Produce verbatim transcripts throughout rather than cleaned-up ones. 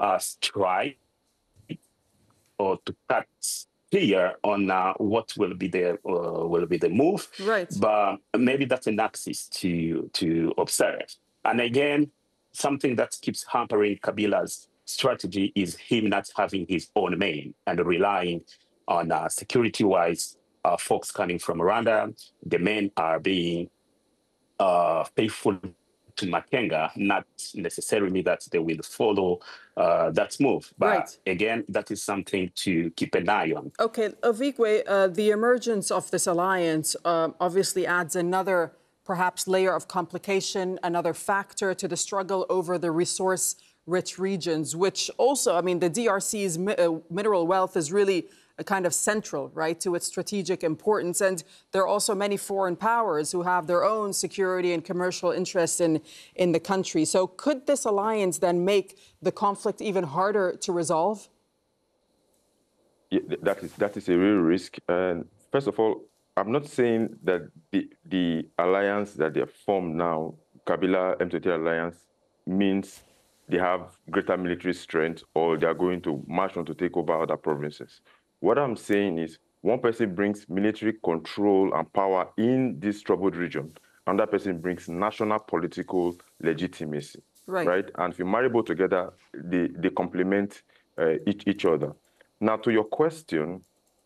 uh, strike or to cut clear on uh, what will be the uh, will be the move. Right. But maybe that's an axis to to observe. And again, something that keeps hampering Kabila's strategy is him not having his own main and relying on uh, security-wise uh, folks coming from Rwanda. The men are being uh, faithful to Makenga, not necessarily that they will follow uh, that move. But right. again, that is something to keep an eye on. Okay, Ovigwe, uh, the emergence of this alliance um, obviously adds another perhaps layer of complication, another factor to the struggle over the resource-rich regions, which also, I mean, the D R C's mi uh, mineral wealth is really a kind of central, right, to its strategic importance. And there are also many foreign powers who have their own security and commercial interests in, in the country. So could this alliance then make the conflict even harder to resolve? Yeah, that is that is a real risk. And first of all, I'm not saying that the the alliance that they have formed now, Kabila M twenty-three alliance, means they have greater military strength or they are going to march on to take over other provinces. What I'm saying is one person brings military control and power in this troubled region. Another person brings national political legitimacy. Right. Right? And if you marry both together, they, they complement uh, each, each other. Now, to your question,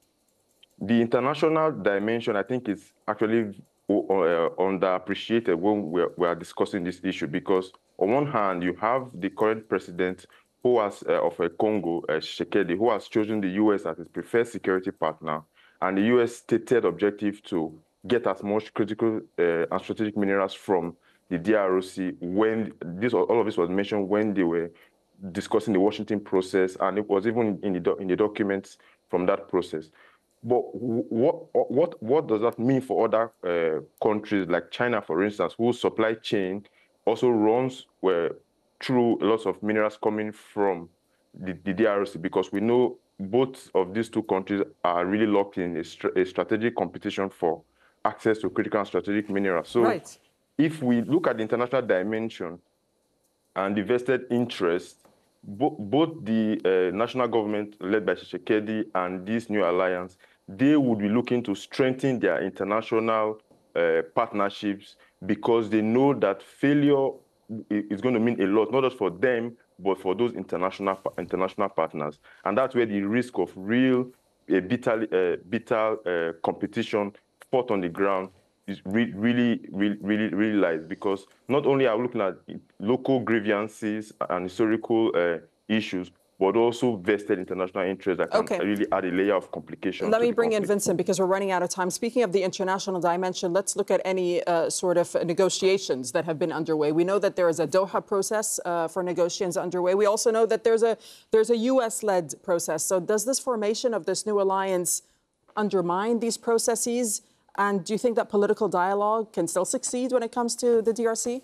the international dimension, I think, is actually uh, underappreciated when we're, we're discussing this issue, because on one hand, you have the current president who has, uh, of uh, Congo, uh, Tshisekedi, who has chosen the U S as his preferred security partner, and the U S stated objective to get as much critical uh, and strategic minerals from the D R C when this, all of this was mentioned when they were discussing the Washington process, and it was even in the, in the documents from that process. But what, what, what does that mean for other uh, countries like China, for instance, whose supply chain also runs uh, through lots of minerals coming from the, the D R C? Because we know both of these two countries are really locked in a, str a strategic competition for access to critical and strategic minerals. So right. if we look at the international dimension and the vested interest, bo both the uh, national government led by Tshisekedi and this new alliance, they would be looking to strengthen their international uh, partnerships, because they know that failure is going to mean a lot, not just for them, but for those international international partners. And that's where the risk of real uh, bitter, uh, bitter uh, competition fought on the ground is re really, really, really, really lies, because not only are we looking at local grievances and historical uh, issues, but also vested international interests that can okay. really add a layer of complication. Let to me the bring conflict. in Vincent, because we're running out of time. Speaking of the international dimension, let's look at any uh, sort of negotiations that have been underway. We know that there is a Doha process uh, for negotiations underway. We also know that there's a there's a U S-led process. So does this formation of this new alliance undermine these processes? And do you think that political dialogue can still succeed when it comes to the D R C?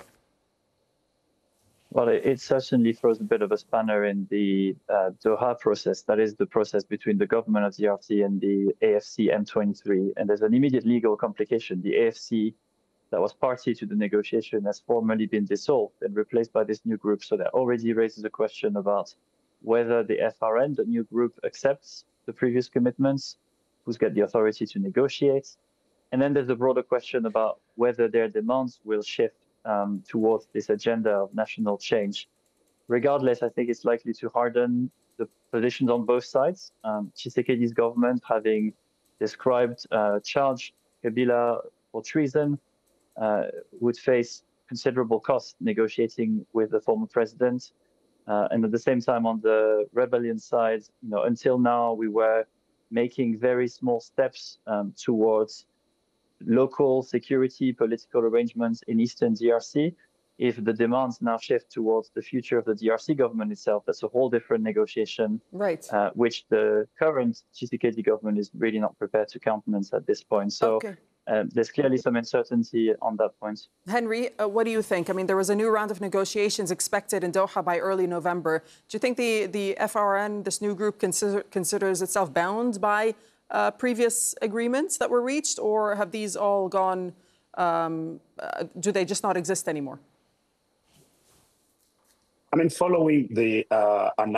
Well, it, it certainly throws a bit of a spanner in the uh, Doha process. That is the process between the government of D R C and the A F C M twenty-three. And there's an immediate legal complication. The A F C that was party to the negotiation has formally been dissolved and replaced by this new group. So that already raises a question about whether the F R N, the new group, accepts the previous commitments, who's got the authority to negotiate. And then there's a broader question about whether their demands will shift um, towards this agenda of national change. Regardless, I think it's likely to harden the positions on both sides. Um, Tshisekedi's government, having described, uh, charged Kabila for treason, uh, would face considerable costs negotiating with the former president. Uh, and at the same time, on the rebellion side, you know, until now, we were making very small steps um, towards local security political arrangements in Eastern D R C. If the demands now shift towards the future of the D R C government itself, that's a whole different negotiation, right? Uh, which the current Tshisekedi government is really not prepared to countenance at this point. So okay. uh, there's clearly some uncertainty on that point. Henry, uh, what do you think? I mean, there was a new round of negotiations expected in Doha by early November. Do you think the, the F R N, this new group, consider, considers itself bound by Uh, previous agreements that were reached, or have these all gone, um, uh, do they just not exist anymore? I mean, following the uh, announcement